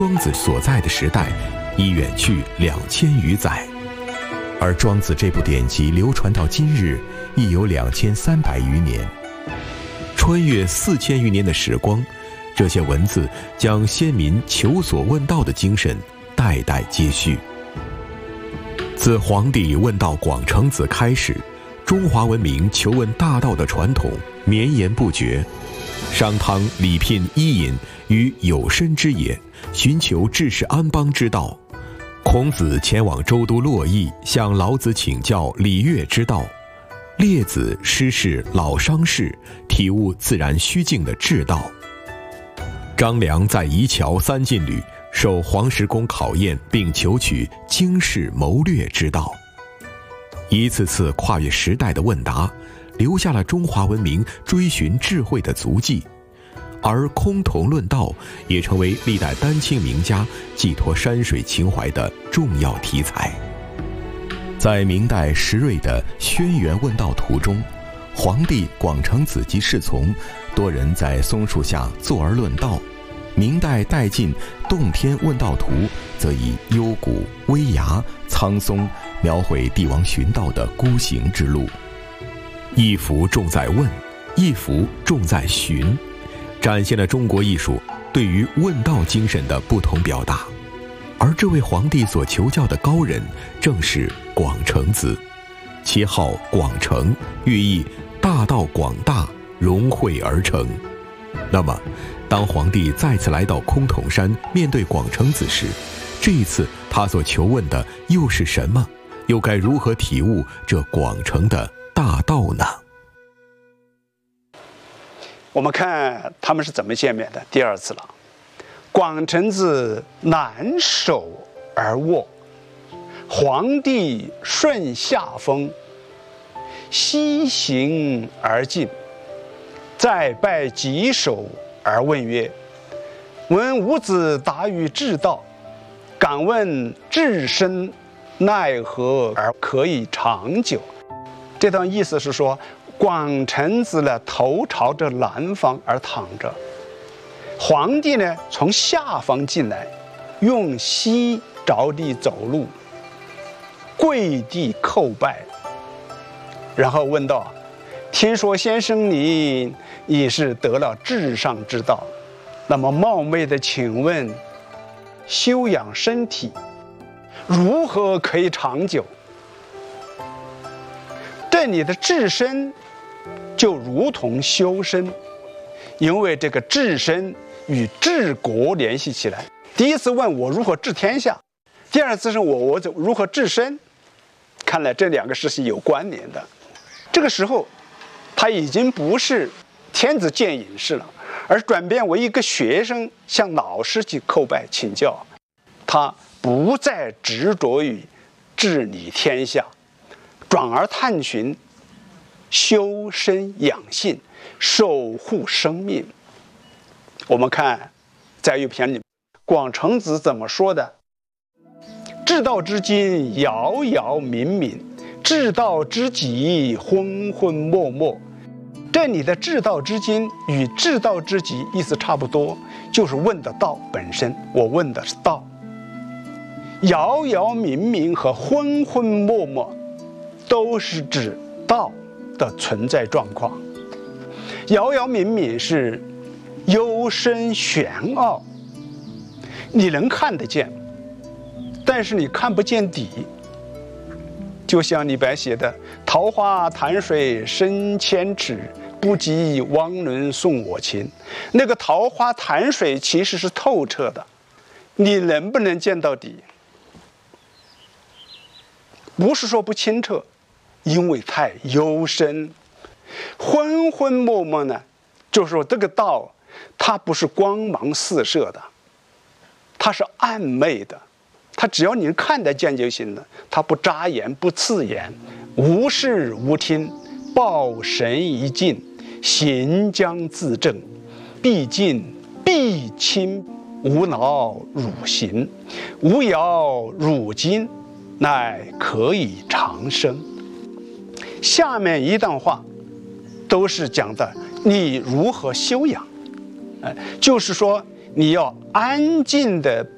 庄子所在的时代已远去2000余载，而庄子这部典籍流传到今日亦有2300余年。穿越4000余年的时光，这些文字将先民求索问道的精神代代接续。自黄帝问道广成子开始，中华文明求问大道的传统绵延不绝。商汤礼聘伊尹于有申之野，寻求治世安邦之道。孔子前往州都洛邑，向老子请教礼乐之道。列子师事老商士，体悟自然虚静的至道。张良在夷桥三晋旅，受黄石公考验，并求取经世谋略之道。一次次跨越时代的问答，留下了中华文明追寻智慧的足迹，而空峒论道也成为历代丹青名家寄托山水情怀的重要题材。在明代石瑞的《轩辕问道图》中，皇帝、广成子及侍从多人在松树下坐而论道。明代戴进《洞天问道图》则以幽谷、危崖、苍松描绘帝王寻道的孤行之路。一幅重在问，一幅重在寻，展现了中国艺术对于问道精神的不同表达。而这位皇帝所求教的高人正是广成子，其号广成，寓意大道广大，融汇而成。那么当皇帝再次来到崆峒山面对广成子时，这一次他所求问的又是什么？又该如何体悟这广成的大道呢？ 我们看他们是怎么见面的，第二次了。广成子南手而握，皇帝顺下风，西行而进，再拜稽首而问曰：闻吾子达于至道，敢问至身奈何而可以长久？这段意思是说，广成子呢头朝着南方而躺着，皇帝呢从下方进来，用膝着地走路，跪地叩拜，然后问道：听说先生你已是得了至上之道，那么冒昧的请问，修养身体如何可以长久？这里的治身就如同修身，因为这个治身与治国联系起来。第一次问我如何治天下，第二次是我如何治身，看来这两个事是有关联的。这个时候他已经不是天子见隐士了，而转变为一个学生向老师去叩拜请教。他不再执着于治理天下，转而探寻修身养性，守护生命。我们看在一篇里，广成子怎么说的？至道之今，遥遥冥冥；至道之极，昏昏默默。这里的至道之今与至道之极意思差不多，就是问的道本身。我问的是道。遥遥冥冥和昏昏默默都是指道的存在状况。遥遥冥冥是幽深玄奥，你能看得见，但是你看不见底。就像李白写的“桃花潭水深千尺，不及汪伦送我情”，那个桃花潭水其实是透彻的，你能不能见到底？不是说不清澈，因为太幽深。昏昏默默呢，就是说这个道它不是光芒四射的，它是暗昧的，它只要你看得见就行了，它不扎眼不刺眼，无视无听，抱神一静，行将自正，必静必清，无恼汝行，无扰汝今，乃可以长生。下面一段话都是讲的你如何修养，就是说你要安静的